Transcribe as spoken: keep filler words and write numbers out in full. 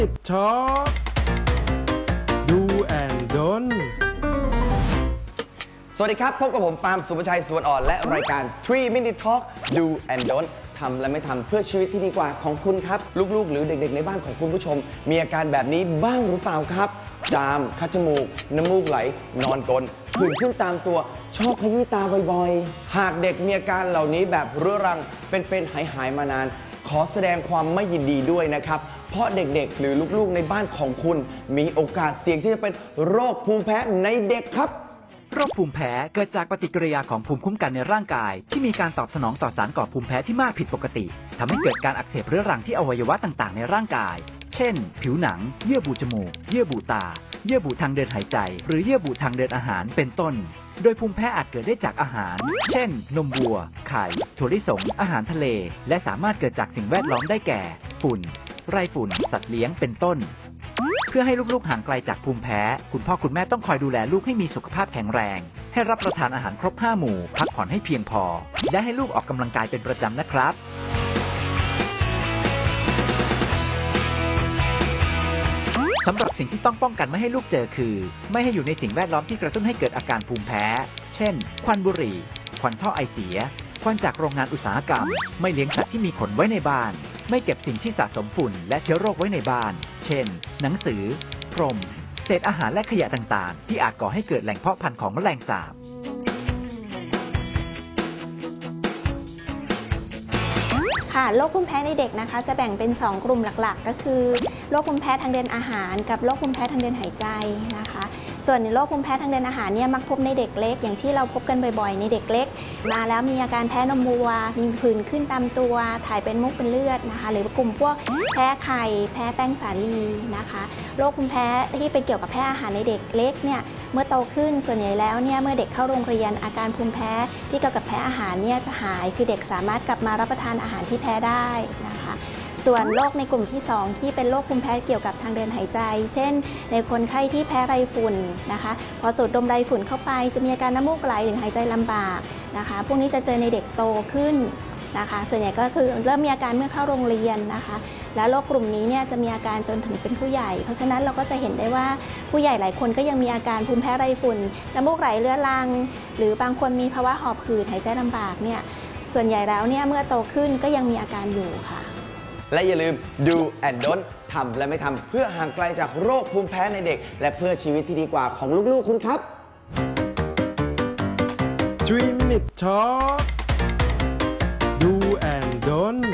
ช็อตดูแอนดนสวัสดีครับพบกับผมปาล์มสุภชัยสวนอ่อนและรายการ ทรี มินิท Talk Do and Don't ทำและไม่ทำเพื่อชีวิตที่ดีกว่าของคุณครับลูกๆหรือเด็กๆในบ้านของคุณผู้ชมมีอาการแบบนี้บ้างหรือเปล่าครับจามคัดจมูกน้ำมูกไหลนอนกรนผื่นขึ้นตามตัวชอบขยี้ตาบ่อยๆหากเด็กมีอาการเหล่านี้แบบเรื้อรังเป็นๆหายๆมานานขอแสดงความไม่ยินดีด้วยนะครับเพราะเด็กๆหรือลูกๆในบ้านของคุณมีโอกาสเสี่ยงที่จะเป็นโรคภูมิแพ้ในเด็กครับโรคภูมิแพ้เกิดจากปฏิกิริยาของภูมิคุ้มกันในร่างกายที่มีการตอบสนองต่อสารก่อภูมิแพ้ที่มากผิดปกติทำให้เกิดการอักเสบเรื้อรังที่อวัยวะต่างๆในร่างกายเช่นผิวหนังเยื่อบุจมูกเยื่อบุตาเยื่อบุทางเดินหายใจหรือเยื่อบุทางเดินอาหารเป็นต้นโดยภูมิแพ้อาจเกิดได้จากอาหารเช่นนมวัวไข่ถั่วลิสงอาหารทะเลและสามารถเกิดจากสิ่งแวดล้อมได้แก่ฝุ่นไรฝุ่นสัตว์เลี้ยงเป็นต้นเพื่อให้ลูกๆห่างไกลจากภูมิแพ้คุณพ่อคุณแม่ต้องคอยดูแลลูกให้มีสุขภาพแข็งแรงให้รับประทานอาหารครบห้าหมู่พักผ่อนให้เพียงพอและให้ลูกออกกำลังกายเป็นประจำนะครับสำหรับสิ่งที่ต้องป้องกันไม่ให้ลูกเจอคือไม่ให้อยู่ในสิ่งแวดล้อมที่กระตุ้นให้เกิดอาการภูมิแพ้เช่นควันบุหรี่ควันท่อไอเสียควันจากโรงงานอุตสาหกรรมไม่เลี้ยงสัตว์ที่มีขนไว้ในบ้านไม่เก็บสิ่งที่สะสมฝุ่นและเชื้อโรคไว้ในบ้านเช่นหนังสือพรมเศษอาหารและขยะต่างๆที่อาจก่อให้เกิดแหล่งเพาะพันธุ์ของแมลงสาบค่ะโรคภูมิแพ้ในเด็กนะคะจะแบ่งเป็นสองกลุ่มหลักๆก็คือโรคภูมิแพ้ทางเดินอาหารกับโรคภูมิแพ้ทางเดินหายใจนะคะส่วนในโรคภูมิแพ้ทางเดินอาหารเนี่ยมักพบในเด็กเล็กอย่างที่เราพบกันบ่อยๆในเด็กเล็กมาแล้วมีอาการแพ้นมวัวมีผื่นขึ้นตามตัวถ่ายเป็นมุกเป็นเลือดนะคะหรือกลุ่มพวกแพ้ไข่แพ้แป้งสาลีนะคะโรคภูมิแพ้ที่เป็นเกี่ยวกับแพ้อาหารในเด็กเล็กเนี่ยเมื่อโตขึ้นส่วนใหญ่แล้วเนี่ยเมื่อเด็กเข้าโรงเรียนอาการภูมิแพ้ที่เกี่ยวกับแพ้อาหารเนี่ยจะหายคือเด็กสามารถกลับมารับประทานอาหารที่แพ้ได้นะคะส่วนโรคในกลุ่มที่สองที่เป็นโรคภูมิแพ้เกี่ยวกับทางเดินหายใจเช่นในคนไข้ที่แพ้ไรฝุ่นนะคะพอสูดดมไรฝุ่นเข้าไปจะมีอาการน้ำมูกไหลหรือหายใจลำบากนะคะพวกนี้จะเจอในเด็กโตขึ้นนะคะส่วนใหญ่ก็คือเริ่มมีอาการเมื่อเข้าโรงเรียนนะคะแล้วโรคกลุ่มนี้เนี่ยจะมีอาการจนถึงเป็นผู้ใหญ่เพราะฉะนั้นเราก็จะเห็นได้ว่าผู้ใหญ่หลายคนก็ยังมีอาการภูมิแพ้ไรฝุ่นน้ำมูกไหลเรื้อรังหรือบางคนมีภาวะหอบหืดหายใจลำบากเนี่ยส่วนใหญ่แล้วเนี่ยเมื่อโตขึ้นก็ยังมีอาการอยู่ค่ะและอย่าลืม Do and Don't ทำและไม่ทำเพื่อห่างไกลจากโรคภูมิแพ้ในเด็กและเพื่อชีวิตที่ดีกว่าของลูกๆคุณครับทรี มินิท ช็อตดูแอนดน